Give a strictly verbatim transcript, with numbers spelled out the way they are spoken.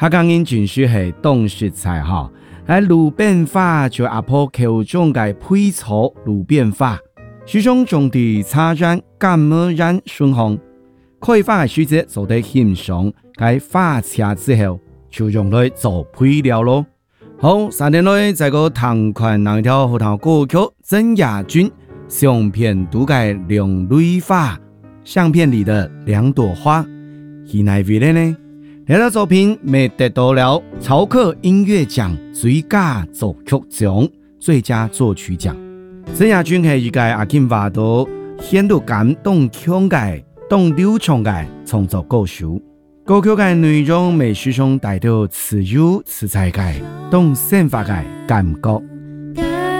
他讲因情绪是动食材哈，喺路边花就阿婆口中嘅配草路边花，徐中种地插染感冒染顺风，开花嘅时节就得欣赏喺花车之后，就用来做配料咯。好，三年内再个唐款那一条后头歌曲曾雅君相片读改两蕊花，相片里的两朵花，而奈为了呢？这个作品未得到了曹克音乐奖最佳作曲奖、最佳作曲奖。曾雅君是一个阿金话到显得感动强嘅、动流畅嘅创作歌手。歌曲嘅内容美书中带到自由自在嘅、动生活嘅感觉。